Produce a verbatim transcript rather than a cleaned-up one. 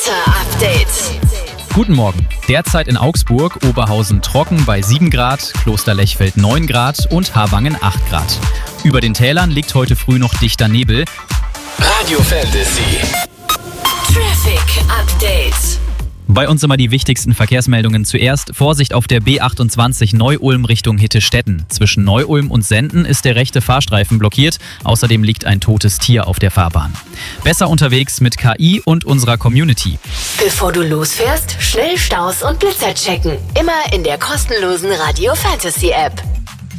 Wetter-Update. Guten Morgen. Derzeit in Augsburg, Oberhausen trocken bei sieben Grad, Klosterlechfeld neun Grad und Harwangen acht Grad. Über den Tälern liegt heute früh noch dichter Nebel. Radio Fantasy. Traffic Update. Bei uns immer die wichtigsten Verkehrsmeldungen. Zuerst Vorsicht auf der B achtundzwanzig Neu-Ulm Richtung Hittestetten. Zwischen Neu-Ulm und Senden ist der rechte Fahrstreifen blockiert. Außerdem liegt ein totes Tier auf der Fahrbahn. Besser unterwegs mit K I und unserer Community. Bevor du losfährst, schnell Staus und Blitzer checken. Immer in der kostenlosen Radio Fantasy App.